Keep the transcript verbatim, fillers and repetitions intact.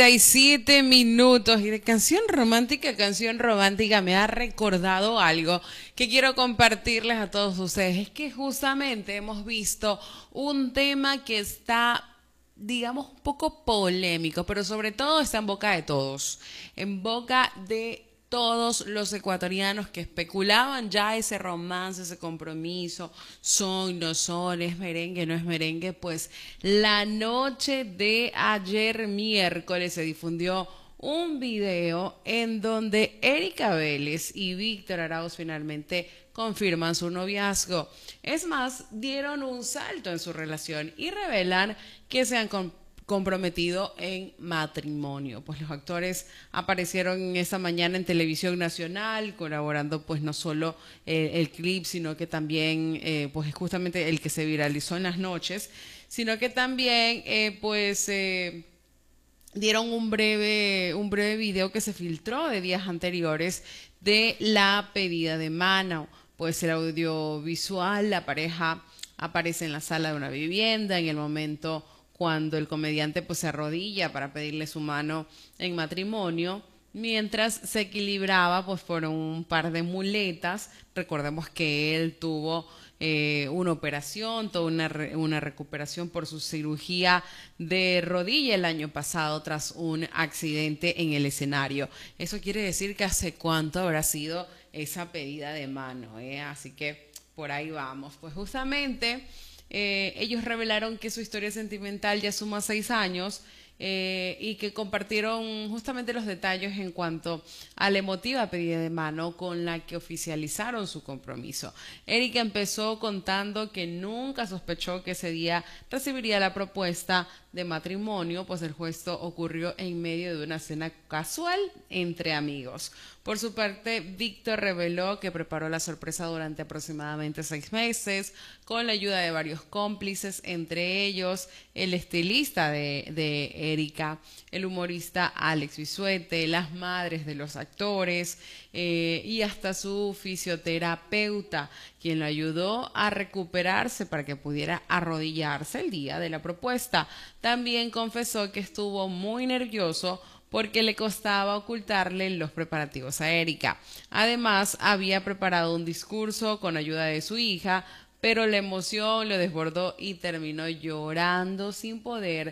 treinta y siete minutos y de canción romántica, canción romántica me ha recordado algo que quiero compartirles a todos ustedes. Es que justamente hemos visto un tema que está, digamos, un poco polémico, pero sobre todo está en boca de todos, en boca de todos los ecuatorianos que especulaban ya ese romance, ese compromiso, son, no son, es merengue, no es merengue. Pues la noche de ayer miércoles se difundió un video en donde Erika Vélez y Víctor Arauz finalmente confirman su noviazgo. Es más, dieron un salto en su relación y revelan que se han comprometido comprometido en matrimonio. Pues los actores aparecieron esa mañana en televisión nacional, colaborando pues no solo eh, el clip, sino que también eh, pues es justamente el que se viralizó en las noches, sino que también eh, pues eh, dieron un breve, un breve video que se filtró de días anteriores de la pedida de mano. Pues el audiovisual, la pareja aparece en la sala de una vivienda en el momento cuando el comediante pues se arrodilla para pedirle su mano en matrimonio, mientras se equilibraba pues por un par de muletas. Recordemos que él tuvo eh, una operación, toda una, re una recuperación por su cirugía de rodilla el año pasado tras un accidente en el escenario. Eso quiere decir que hace cuánto habrá sido esa pedida de mano, ¿eh? Así que por ahí vamos. Pues justamente Eh, ellos revelaron que su historia sentimental ya suma seis años eh, y que compartieron justamente los detalles en cuanto a la emotiva pedida de mano con la que oficializaron su compromiso. Erika empezó contando que nunca sospechó que ese día recibiría la propuesta de matrimonio, pues el gesto ocurrió en medio de una cena casual entre amigos. Por su parte, Víctor reveló que preparó la sorpresa durante aproximadamente seis meses, con la ayuda de varios cómplices, entre ellos el estilista de, de Erika, el humorista Alex Bisuete, las madres de los actores eh, y hasta su fisioterapeuta, quien lo ayudó a recuperarse para que pudiera arrodillarse el día de la propuesta. También confesó que estuvo muy nervioso porque le costaba ocultarle los preparativos a Erika. Además, había preparado un discurso con ayuda de su hija, pero la emoción lo desbordó y terminó llorando sin poder